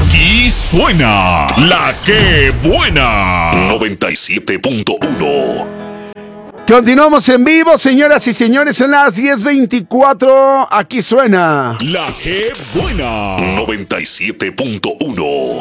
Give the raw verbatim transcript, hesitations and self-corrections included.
Aquí suena La Que Buena noventa y siete punto uno. Continuamos en vivo, señoras y señores, son las diez veinticuatro. Aquí suena La Que Buena noventa y siete punto uno.